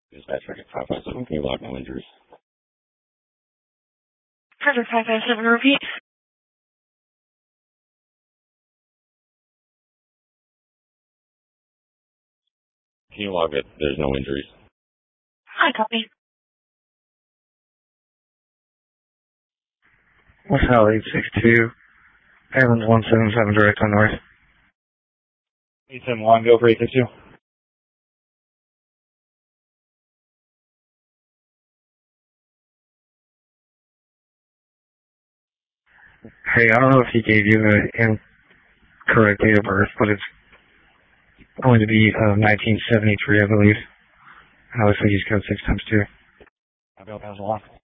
Dispatch record 557, can you log no injuries? Roger, 557, repeat. Can you log it? There's no injuries. Hi, copy. LaSalle 862, Islands 177, direct on north. 871, go for 862. Hey, I don't know if he gave you the incorrect date of birth, but it's going to be 1973, I believe. And obviously, use code 6 times 2. I'll go pass along.